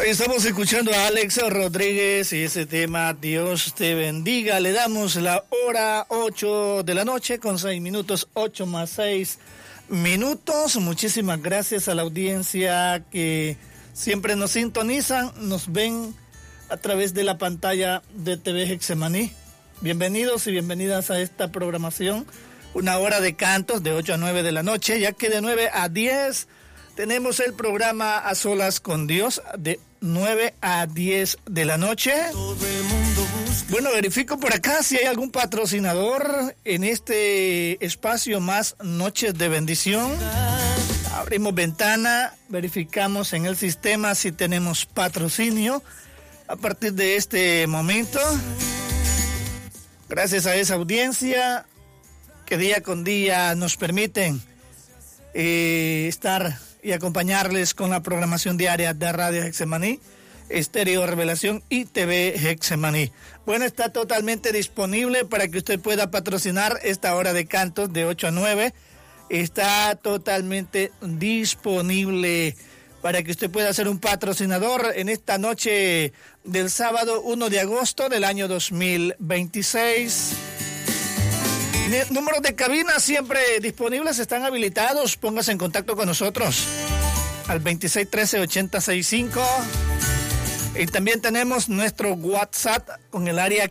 Estamos escuchando a Alex Rodríguez y ese tema Dios te bendiga. Le damos la hora 8 de la noche con 6 minutos, 8 más 6 minutos. Muchísimas gracias a la audiencia que siempre nos sintonizan, nos ven a través de la pantalla de TV Getsemaní. Bienvenidos y bienvenidas a esta programación. Una hora de cantos de 8 a 9 de la noche, ya que de 9 a 10 tenemos el programa A Solas con Dios de 9 a 10 de la noche. Bueno, verifico por acá si hay algún patrocinador en este espacio más Noches de Bendición. Abrimos ventana, verificamos en el sistema si tenemos patrocinio a partir de este momento. Gracias a esa audiencia que día con día nos permiten estar y acompañarles con la programación diaria de Radio Getsemaní, Estéreo Revelación y TV Getsemaní. Bueno, está totalmente disponible para que usted pueda patrocinar esta hora de cantos de 8 a 9. Está totalmente disponible para que usted pueda ser un patrocinador en esta noche del sábado 1 de agosto del año 2026. Números de cabina siempre disponibles, están habilitados. Póngase en contacto con nosotros al 2613-8065. Y también tenemos nuestro WhatsApp con el área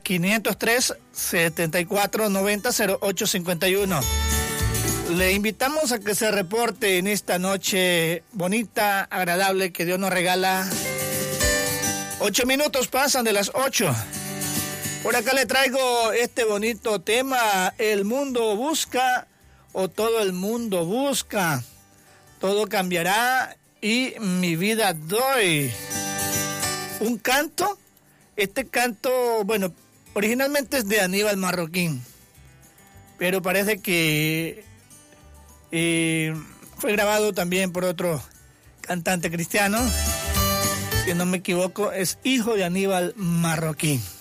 503-7490-0851. Le invitamos a que se reporte en esta noche bonita, agradable que Dios nos regala. 8 minutos pasan de las 8. Por acá le traigo este bonito tema, el mundo busca o todo el mundo busca. Todo cambiará y mi vida doy. Un canto, este canto, bueno, originalmente es de Aníbal Marroquín, pero parece que fue grabado también por otro cantante cristiano. Si no me equivoco, es hijo de Aníbal Marroquín.